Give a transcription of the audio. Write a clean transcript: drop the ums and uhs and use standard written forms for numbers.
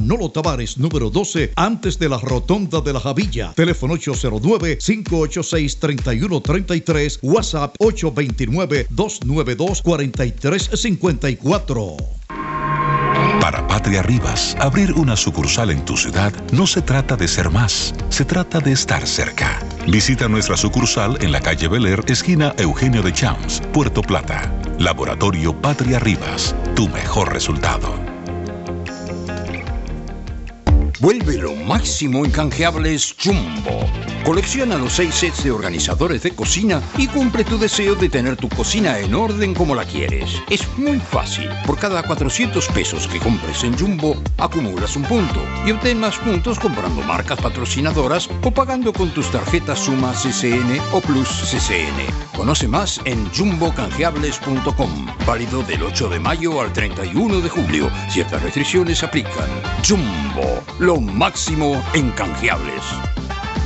Manolo Tavares, número 12, antes de la rotonda de la Javilla. Teléfono 809-586-3133, WhatsApp 829-292-4354. Para Patria Rivas, abrir una sucursal en tu ciudad no se trata de ser más, se trata de estar cerca. Visita nuestra sucursal en la calle Bel Air, esquina Eugenio de Champs, Puerto Plata. Laboratorio Patria Rivas, tu mejor resultado. Vuelve lo máximo en canjeables Jumbo. Colecciona los 6 sets de organizadores de cocina y cumple tu deseo de tener tu cocina en orden como la quieres. Es muy fácil. Por cada 400 pesos que compres en Jumbo, acumulas un punto y obtén más puntos comprando marcas patrocinadoras o pagando con tus tarjetas Suma CCN o Plus CCN. Conoce más en jumbocanjeables.com. Válido del 8 de mayo al 31 de julio. Ciertas restricciones aplican. Jumbo, lo máximo en canjeables.